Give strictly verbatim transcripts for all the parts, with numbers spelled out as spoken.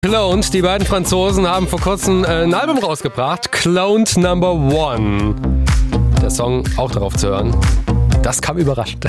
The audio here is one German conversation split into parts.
Cloned, die beiden Franzosen haben vor kurzem äh, ein Album rausgebracht, Cloned Number One. Der Song auch darauf zu hören. Das kam überraschend.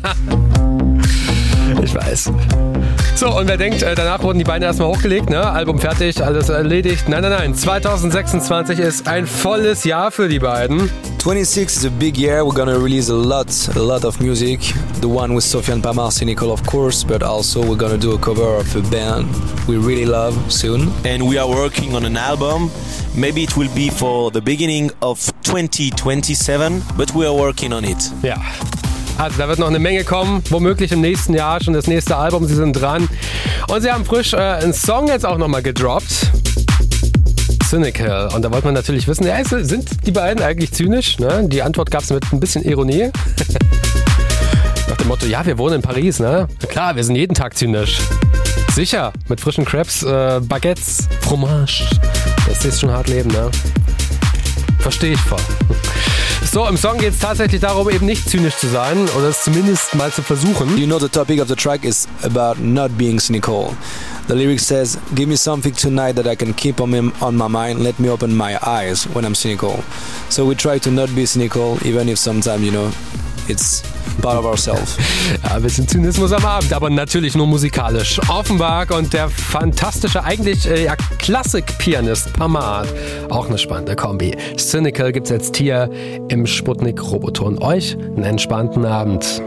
Ich weiß. So, und wer denkt, äh, danach wurden die beiden erstmal hochgelegt, ne? Album fertig, alles erledigt. Nein, nein, nein. zwanzig sechsundzwanzig ist ein volles Jahr für die beiden. twenty-six is a big year. We're gonna release a lot, a lot of music. The one with Sofiane Pamart, Cynical, of course, but also we're gonna do a cover of a band we really love soon. And we are working on an album. Maybe it will be for the beginning of twenty twenty-seven, but we are working on it. Ja. Also da wird noch eine Menge kommen, womöglich im nächsten Jahr schon das nächste Album, sie sind dran. Und sie haben frisch äh, einen Song jetzt auch nochmal gedroppt. Cynical. Und da wollte man natürlich wissen, ja, sind die beiden eigentlich zynisch? Ne? Die Antwort gab es mit ein bisschen Ironie. Nach dem Motto, ja, wir wohnen in Paris, ne? Na klar, wir sind jeden Tag zynisch. Sicher, mit frischen Crepes, äh, Baguettes, Fromage. Das ist schon hart leben, ne? Verstehe ich voll. So, im Song geht es tatsächlich darum, eben nicht zynisch zu sein oder es zumindest mal zu versuchen. You know, the topic of the track is about not being cynical. The lyric says, give me something tonight that I can keep on, me, on my mind, let me open my eyes when I'm cynical. So we try to not be cynical, even if sometimes, you know, it's part of ourselves. Ja, ein bisschen Zynismus am Abend, aber natürlich nur musikalisch. Offenbach und der fantastische, eigentlich äh, ja, Klassik-Pianist Pamart. Auch eine spannende Kombi. Cynical gibt's jetzt hier im Sputnik Roboton. Euch einen entspannten Abend.